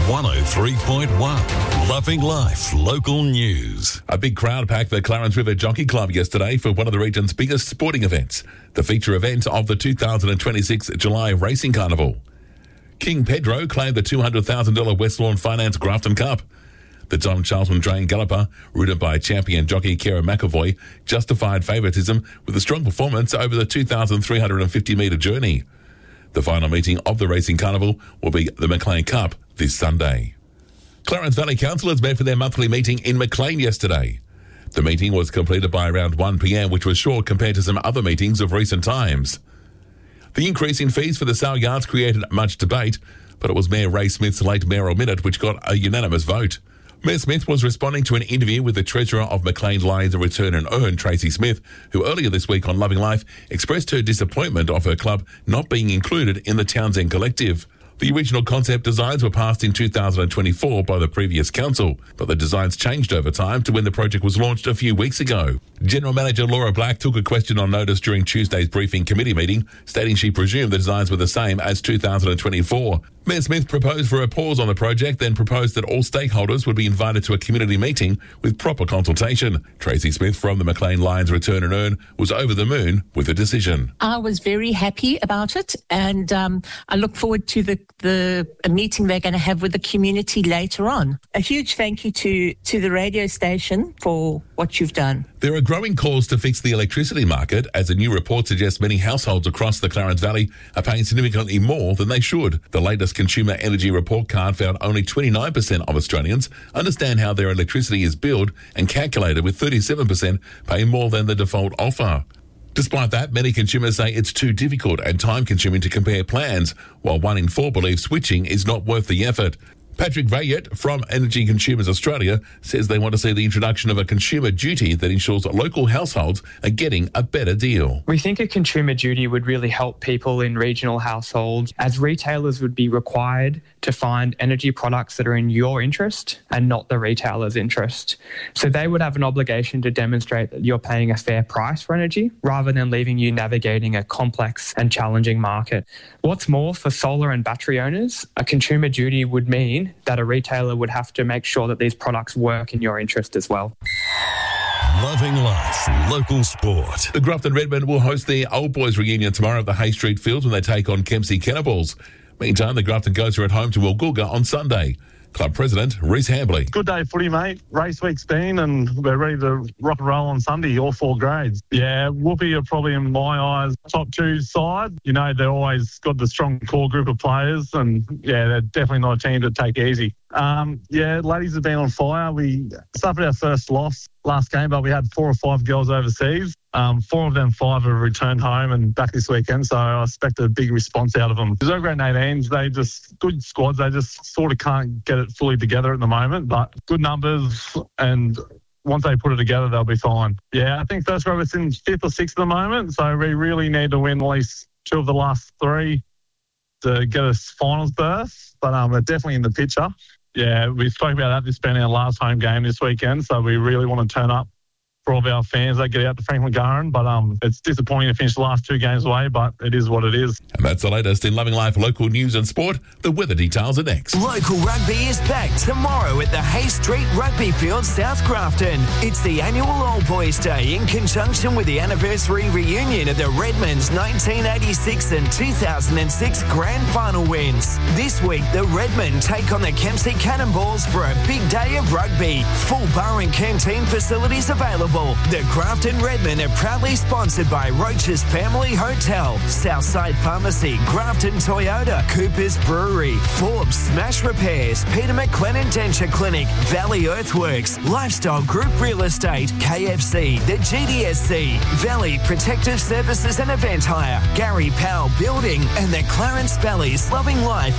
103.1 Loving Life Local News. A big crowd packed the Clarence River Jockey Club yesterday for one of the region's biggest sporting events, the feature event of the 2026 July Racing Carnival. King Pedro claimed the $200,000 West Lawn Finance Grafton Cup. The Tom Charlton Drain Galloper, ridden by champion jockey Kara McAvoy, justified favouritism with a strong performance over the 2,350-metre journey. The final meeting of the Racing Carnival will be the Maclean Cup this Sunday. Clarence Valley councillors met for their monthly meeting in Maclean yesterday. The meeting was completed by around 1 p.m, which was short compared to some other meetings of recent times. The increase in fees for the sale yards created much debate, but it was Mayor Ray Smith's late mayoral minute which got a unanimous vote. Mayor Smith was responding to an interview with the Treasurer of Maclean Lions Return and Earn, Tracy Smith, who earlier this week on Loving Life expressed her disappointment of her club not being included in the Townsend Collective. The original concept designs were passed in 2024 by the previous council, but the designs changed over time to when the project was launched a few weeks ago. General Manager Laura Black took a question on notice during Tuesday's briefing committee meeting, stating she presumed the designs were the same as 2024. Mayor Smith proposed for a pause on the project, then proposed that all stakeholders would be invited to a community meeting with proper consultation. Tracy Smith from the Maclean Lions Return and Earn was over the moon with the decision. I was very happy about it, and I look forward to the meeting they're going to have with the community later on. A huge thank you to the radio station for what you've done. There are growing calls to fix the electricity market, as a new report suggests many households across the Clarence Valley are paying significantly more than they should. The latest Consumer Energy Report card found only 29% of Australians understand how their electricity is billed and calculated, with 37% paying more than the default offer. Despite that, many consumers say it's too difficult and time-consuming to compare plans, while 1 in 4 believe switching is not worth the effort. Patrick Vayet from Energy Consumers Australia says they want to see the introduction of a consumer duty that ensures that local households are getting a better deal. We think a consumer duty would really help people in regional households, as retailers would be required to find energy products that are in your interest and not the retailer's interest. So they would have an obligation to demonstrate that you're paying a fair price for energy, rather than leaving you navigating a complex and challenging market. What's more, for solar and battery owners, a consumer duty would mean that a retailer would have to make sure that these products work in your interest as well. Loving Life Local Sport. The Grafton Redmen will host their Old Boys reunion tomorrow at the Hay Street Fields when they take on Kempsey Cannibals. Meantime, the Grafton Goats are at home to Woolgoolga on Sunday. Club President Reece Hambley. Good day footy, mate. Race week's been and we're ready to rock and roll on Sunday, all 4 grades. Yeah, Whoopie are probably, in my eyes, top 2 side. You know, they've always got the strong core group of players, and yeah, they're definitely not a team to take easy. Ladies have been on fire. We suffered our first loss last game, but we had 4 or 5 girls overseas. 4 of them 5 have returned home and back this weekend, so I expect a big response out of them. Reserve grade 18s, they just good squads. They just sort of can't get it fully together at the moment, but good numbers, and once they put it together, they'll be fine. Yeah, I think first grade is in 5th or 6th at the moment, so we really need to win at least 2 of the last 3 to get us finals berth, but they're definitely in the picture. Yeah, we spoke about that. This being our last home game this weekend, so we really want to turn up for all of our fans that get out to Franklin Garen, but it's disappointing to finish the last 2 games away, but it is what it is. And that's the latest in Loving Life local news and sport. The weather details are next. Local rugby is back tomorrow at the Hay Street Rugby Field, South Grafton. It's the annual Old Boys Day in conjunction with the anniversary reunion of the Redmen's 1986 and 2006 grand final wins. This week, the Redmen take on the Kempsey Cannonballs for a big day of rugby. Full bar and canteen facilities available. The Grafton Redmen are proudly sponsored by Roach's Family Hotel, Southside Pharmacy, Grafton Toyota, Cooper's Brewery, Forbes Smash Repairs, Peter McLennan Denture Clinic, Valley Earthworks, Lifestyle Group Real Estate, KFC, the GDSC, Valley Protective Services and Event Hire, Gary Powell Building, and the Clarence Valley's Loving Life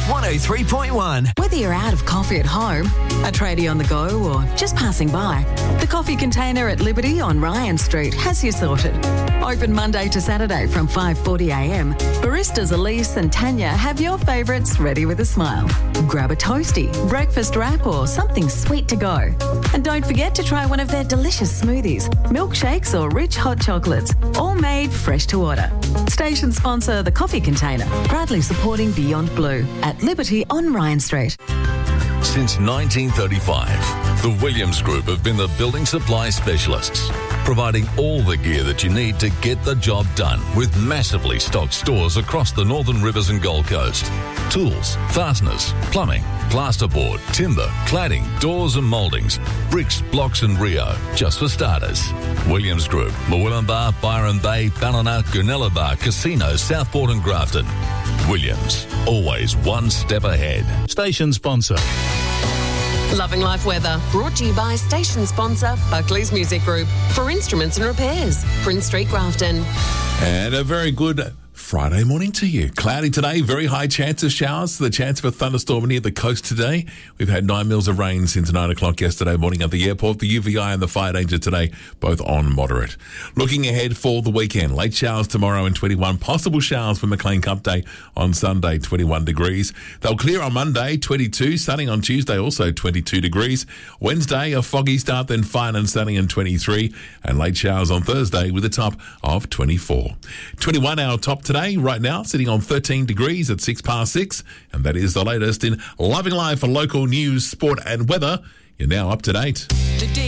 103.1. Whether you're out of coffee at home, a tradie on the go, or just passing by, the Coffee Container at Liberty on Ryan Street has you sorted. Open Monday to Saturday from 5:40am. Baristas Elise and Tanya have your favourites ready with a smile. Grab a toasty, breakfast wrap, or something sweet to go. And don't forget to try one of their delicious smoothies, milkshakes or rich hot chocolates, all made fresh to order. Station sponsor The Coffee Container, proudly supporting Beyond Blue at Liberty on Ryan Street. Since 1935, the Williams Group have been the building supply specialists, providing all the gear that you need to get the job done with massively stocked stores across the Northern Rivers and Gold Coast. Tools, fasteners, plumbing, plasterboard, timber, cladding, doors and mouldings, bricks, blocks and Rio, just for starters. Williams Group, Murwillumbah, Byron Bay, Ballina, Goonellabah, Casino, Southport and Grafton. Williams, always one step ahead. Station sponsor. Loving Life Weather, brought to you by station sponsor Buckley's Music Group for instruments and repairs, Prince Street, Grafton. And a very good Friday morning to you. Cloudy today, very high chance of showers, the chance of a thunderstorm near the coast today. We've had 9 mils of rain since 9 o'clock yesterday morning at the airport. The UVI and the fire danger today, both on moderate. Looking ahead for the weekend, late showers tomorrow and 21. Possible showers for McLean Cup Day on Sunday, 21 degrees. They'll clear on Monday, 22. Sunny on Tuesday, also 22 degrees. Wednesday, a foggy start, then fine and sunny and 23. And late showers on Thursday with a top of 24. 21 our top today, right now, sitting on 13 degrees at 6:06. And that is the latest in Loving Life for local news, sport and weather. You're now up to date.